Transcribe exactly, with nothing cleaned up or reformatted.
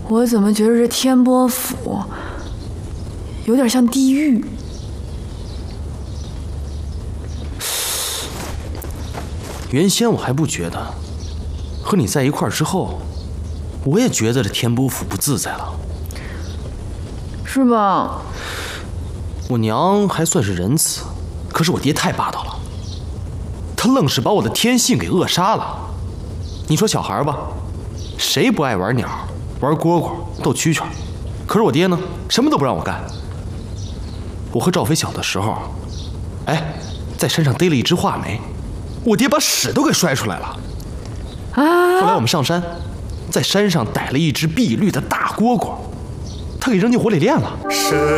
我怎么觉得这天波府有点像地狱？ 原先我还不觉得，和你在一块儿之后，我也觉得这天波府不自在了。 是吧？ 我娘还算是仁慈，可是我爹太霸道了，他愣是把我的天性给扼杀了。你说小孩吧，谁不爱玩鸟、玩蝈蝈、斗蛐蛐？可是我爹呢，什么都不让我干。我和赵飞小的时候，哎，在山上逮了一只画眉，我爹把屎都给摔出来了。 啊！ 后来我们上山，在山上逮了一只碧绿的大蝈蝈，他给扔进火里炼了。